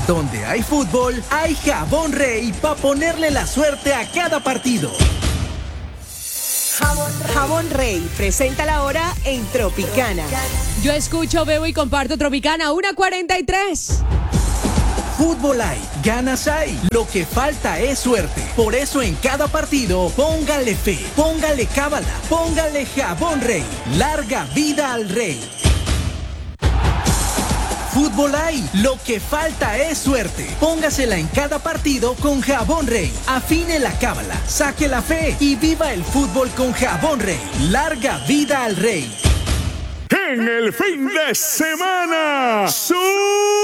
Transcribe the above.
Donde hay fútbol, hay Jabón Rey para ponerle la suerte a cada partido. Jabón Rey presenta la hora en Tropicana. Yo escucho, veo y comparto Tropicana 1:43. Fútbol hay, ganas hay. Lo que falta es suerte. Por eso en cada partido, póngale fe, póngale cábala, póngale Jabón Rey. Larga vida al Rey. Fútbol hay, lo que falta es suerte. Póngasela en cada partido con Jabón Rey. Afine la cábala, saque la fe y viva el fútbol con Jabón Rey. Larga vida al Rey. En el fin de semana,